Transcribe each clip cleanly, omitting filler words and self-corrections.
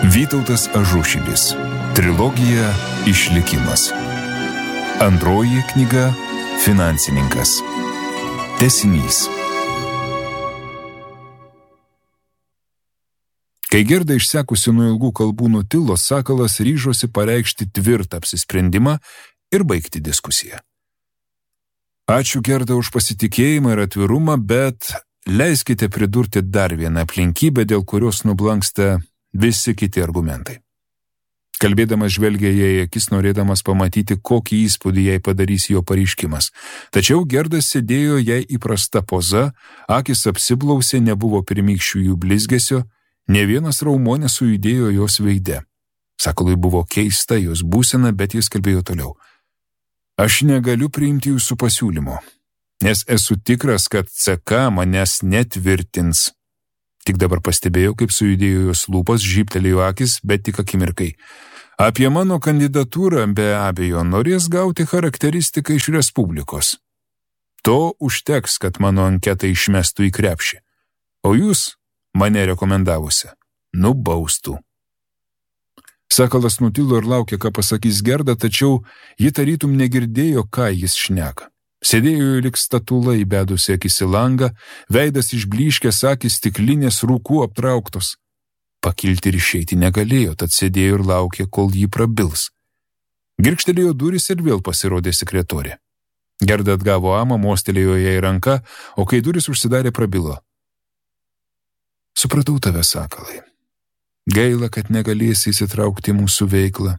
Vytautas Ažušilis. Trilogija Išlikimas. Antroji knyga Finansininkas. Tęsinys. Kai Gerda išsekusi nuo ilgų kalbų nutilo, Sakalas ryžosi pareikšti tvirtą apsisprendimą ir baigti diskusiją. Ačiū, Gerda, už pasitikėjimą ir atvirumą, bet leiskite pridurti dar vieną aplinkybę, dėl kurios nublanksta visi kiti argumentai. Kalbėdamas žvelgė jai akis, norėdamas pamatyti, kokį įspūdį jai padarys jo pareiškimas. Tačiau Gerda sėdėjo jai įprasta poza, akis apsiblausė, nebuvo pirmykščių jų blizgesio, ne vienas raumuo nesujudėjo jos veide. Sakalui buvo keista jos būsena, bet jis kalbėjo toliau. Aš negaliu priimti jūsų pasiūlymo, nes esu tikras, kad CK manęs netvirtins. Tik dabar pastebėjau, kaip sujudėjo jos lūpas, žybtelėjo akis, bet tik akimirkai. Apie mano kandidatūrą be abejo norės gauti charakteristiką iš Respublikos. To užteks, kad mano anketą išmestų į krepšį. O jūs, mane rekomendavusi, nubaustų. Sakalas nutilo ir laukė, ką pasakys Gerda, tačiau ji tarytum negirdėjo, ką jis šneka. Sėdėjo lyg statula įbedusi akis į langą, veidas išblyškęs, akys stiklinės, rūkų aptrauktos. Pakilti ir išeiti negalėjo, tad sėdėjo ir laukė, kol jį prabils. Girkštelėjo durys ir vėl pasirodė sekretorė. Gerda atgavo amą, mostelėjo jai ranką, o kai durys užsidarė, prabilo. Supratau tave, Sakalai. Gaila, kad negalėsi įsitraukti į mūsų veiklą.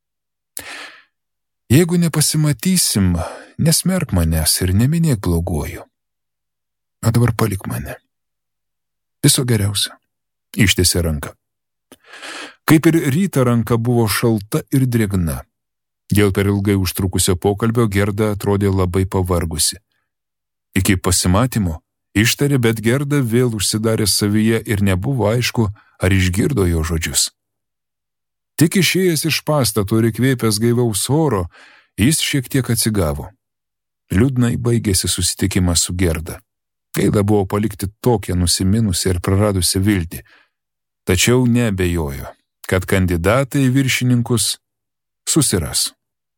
Jeigu nepasimatysim, nesmerk manęs ir neminėk bloguoju. O dabar palik mane. Viso geriausio. Ištiesė ranką. Kaip ir rytą ranka buvo šalta ir drėgna. Dėl per ilgai užtrukusio pokalbio Gerda atrodė labai pavargusi. Iki pasimatymo ištarė, bet Gerda vėl užsidarė savyje ir nebuvo aišku, ar išgirdo jo žodžius. Tik išėjęs iš pastato ir įkvėpęs gaivaus oro, jis šiek tiek atsigavo. Liūdnai baigėsi susitikimas su Gerda. Gaila buvo palikti tokią nusiminusią ir praradusią viltį. Tačiau neabejojo, kad kandidatai į viršininkus susiras.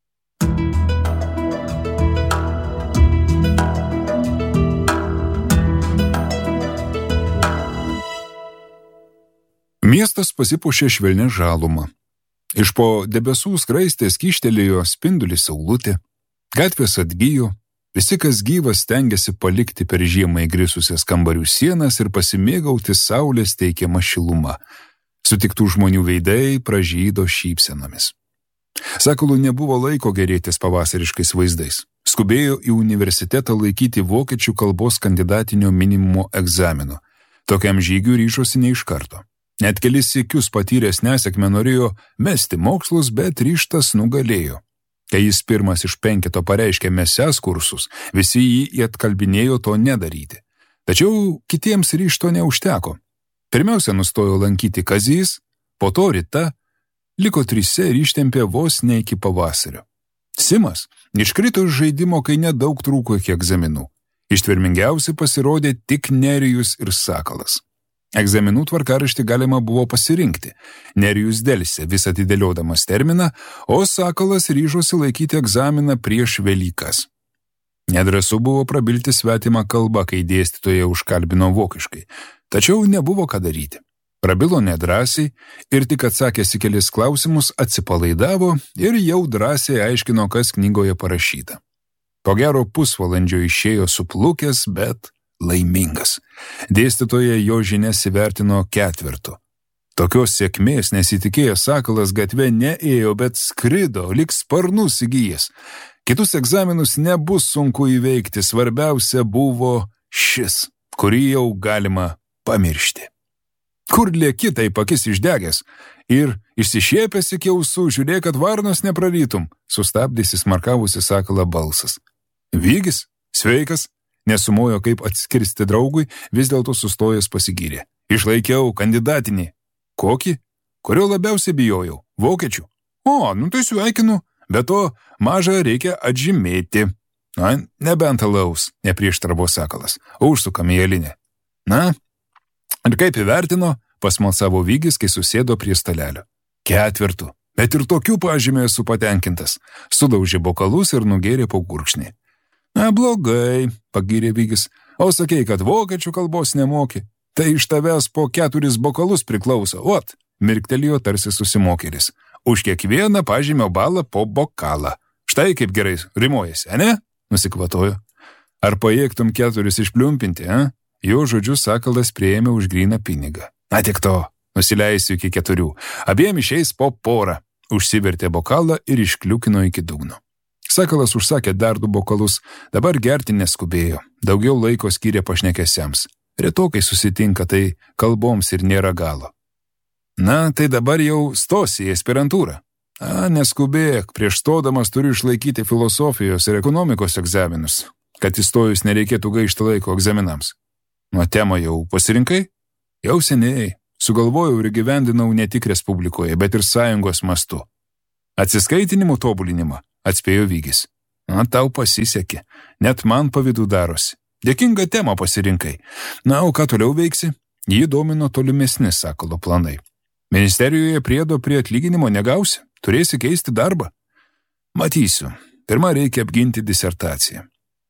Miestas pasipuošė švelnia žaluma. Iš po debesų skraistės kyštelėjo spindulį saulutė, gatvės atgijo, visi, kas gyvas, stengiasi palikti per žiemą įgrisusias kambarių sienas ir pasimėgauti saulės teikiamą šilumą. Sutiktų žmonių veidai pražydo šypsenomis. Sakalui nebuvo laiko gerėtis pavasariškais vaizdais. Skubėjo į universitetą laikyti vokiečių kalbos kandidatinio minimumo egzamino. Tokiam žygiui ryžosi ne iš karto. Net kelis sykius patyręs nesėkmę norėjo mesti mokslus, bet ryžtas nugalėjo. Kai jis pirmas iš 5 pareiškė mesias kursus, visi jį atkalbinėjo to nedaryti. Tačiau kitiems ryžto neužteko. Pirmiausia nustojo lankyti Kazys, po to Rita, liko 3 ir ištempė vos ne iki pavasario. Simas iškrito iš žaidimo, kai nedaug trūko iki egzaminų. Ištvermingiausi pasirodė tik Nerijus ir Sakalas. Egzaminų tvarkaraštį galima buvo pasirinkti. Nerijus delsė vis atidėliodamas terminą, o Sakalas ryžosi laikyti egzaminą prieš Velykas. Nedrąsu buvo prabilti svetimą kalbą, kai dėstytoja užkalbino vokiškai, tačiau nebuvo ką daryti. Prabilo nedrąsiai ir tik atsakęs į kelis klausimus atsipalaidavo ir jau drąsiai aiškino, kas knygoje parašyta. Po gero pusvalandžio išėjo suplukęs, bet laimingas. Dėstytoja jo žinias įvertino 4. Tokios sėkmės nesitikėjęs Sakalas gatve neėjo, bet skrido, lyg sparnus įgyjęs. Kitus egzaminus nebus sunku įveikti, svarbiausia buvo šis, kurį jau galima pamiršti. Kur lieki taip akis išdegęs ir išsišiepęs iki ausų, žiūrėk, kad varnos neprarytum, sustabdys įsmarkavusi Sakalą balsas. Vygis, sveikas, nesumojo kaip atskirsti draugui, vis dėlto sustojęs pasigyrė. Išlaikiau kandidatinį. Kokį? Kurio labiausiai bijojau? Vokiečių. O, tai sveikinu, bet to mažą reikia atžymėti. Nebent alaus, neprieštaravo Sakalas. Užsukam į elinę. Na, ir kaip įvertino, pasmalsavo Vygis, kai susėdo prie stalelio. 4, bet ir tokių pažymė esu patenkintas. Sudaužė bokalus ir nugėrė po gurkšnį. Na, blogai, pagyrė Vygis. O sakei, kad vokiečių kalbos nemoki. Tai iš tavęs po 4 bokalus priklauso. Ot, mirktelėjo tarsi susimokėlis. Už kiekvieną pažymio balą po bokalą. Štai kaip gerai rimuojasi, ne? Nusikvatojo. Ar pajėgtum 4 išpliumpinti, a? Jo žodžius Sakalas priėmė už gryną pinigą. Na tik to, nusileisiu iki 4. Abiem išeis po porą. Užsivertė bokalą ir iškliukino iki dugno. Sakalas užsakė dar 2 bokalus, dabar gerti neskubėjo. Daugiau laiko skyrė pašnekesiams. Retokai susitinka, tai kalboms ir nėra galo. Na, tai dabar jau stosi į aspirantūrą. Neskubėk, prieš stodamas turiu išlaikyti filosofijos ir ekonomikos egzaminus, kad įstojus nereikėtų gaišti laiko egzaminams. Nuo temą jau pasirinkai? Jau seniai. Sugalvojau ir gyvendinau ne tik Respublikoje, bet ir sąjungos mastu. Atsiskaitinimų tobulinimą, atspėjo Vygis. Na, tau pasisekė. Net man pavydų darosi. Dėkingą temą pasirinkai. Na, o ką toliau veiksi? Jį domino tolimesni Sakalo planai. Ministerijoje priedo prie atlyginimo negausi, turėsi keisti darbą. Matysiu, pirma reikia apginti disertaciją.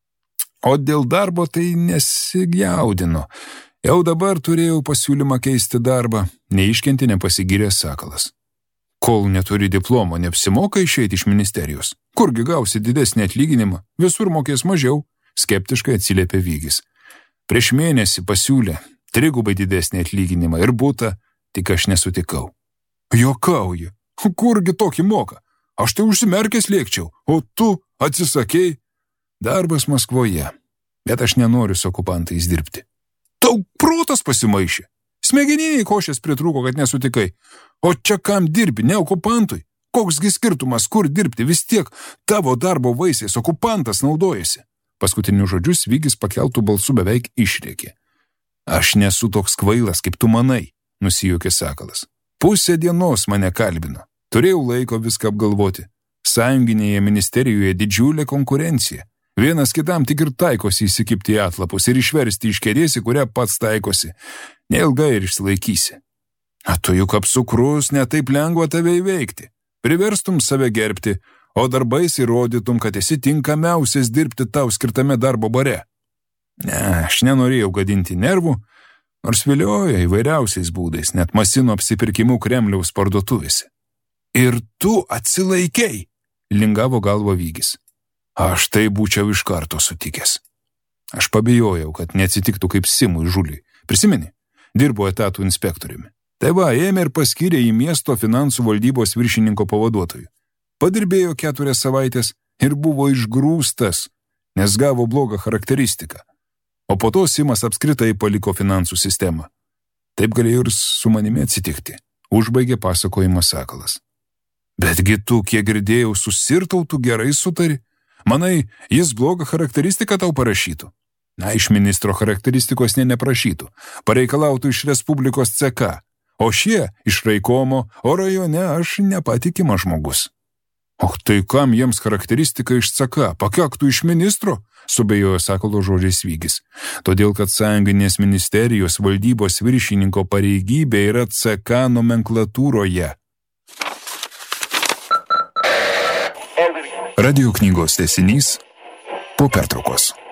O dėl darbo tai nesijaudino. Jau dabar turėjau pasiūlymą keisti darbą, neiškenti nepasigyrė Sakalas. Kol neturi diplomo, neapsimoka išeiti iš ministerijos. Kurgi gausi didesnį atlyginimą, visur mokės mažiau, skeptiškai atsiliepė Vygis. Prieš mėnesį pasiūlė 3 didesnį atlyginimą ir butą, tik aš nesutikau. Juokauji, kurgi tokį moka? Aš tai užsimerkęs lėkčiau, o tu atsisakei. Darbas Maskvoje, bet aš nenoriu su okupantais dirbti. Tau protas pasimaišė. Smegeniniai košės pritrūko, kad nesutikai. O čia kam dirbi, ne okupantui? Koksgi skirtumas, kur dirbti, vis tiek tavo darbo vaisiais okupantas naudojasi. Paskutinius žodžius Vygis pakeltų balsu beveik išrėkė. Aš nesu toks kvailas, kaip tu manai, nusijuokė Sakalas. Pusę dienos mane kalbino. Turėjau laiko viską apgalvoti. Sąjunginėje ministerijoje didžiulė konkurencija. Vienas kitam tik ir taikosi įsikipti į atlapus ir išversti iš kėdės, į kurią pats taikosi. Neilgai ir išsilaikysi. Tu juk apsukrus, netaip lengva tave įveikti. Priverstum save gerbti, o darbais įrodytum, kad esi tinkamiausias dirbti tau skirtame darbo bare. Ne, aš nenorėjau gadinti nervų, nors vilioja įvairiausiais būdais, net masino apsipirkimų Kremliaus parduotuvėse. Ir tu atsilaikei, lingavo galva Vygis. Aš tai būčiau iš karto sutikęs. Aš pabijojau, kad neatsitiktų kaip Simui Žuliui. Prisimeni? Dirbo etatų inspektoriumi. Tai va, ėmė ir paskyrė į miesto finansų valdybos viršininko pavaduotojų. Padirbėjo 4 savaitės ir buvo išgrūstas, nes gavo blogą charakteristiką. O po to Simas apskritai paliko finansų sistemą. Taip galėjo ir su manimi atsitikti, užbaigė pasakojimą Sakalas. Betgi tu, kiek girdėjau, su Sirtautu gerai sutari. Manai, jis blogą charakteristiką tau parašytų? Na, iš ministro charakteristikos neprašytų. Pareikalautų iš Respublikos CK. O šie iš Raikomo, o rajone aš nepatikimas žmogus. O tai kam jiems charakteristika iš CK? Pakaktų iš ministro? Subėjojo Sakalo žodžiais Vygis. Todėl, kad sąjunginės ministerijos valdybos viršininko pareigybė yra CK nomenklatūroje. Radio knygos tęsinys po pertraukos.